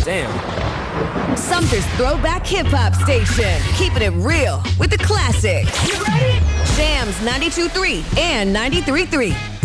Damn. Sumter's throwback hip-hop station. Keeping it real with the classics. You ready? Jams 92.3 and 93.3.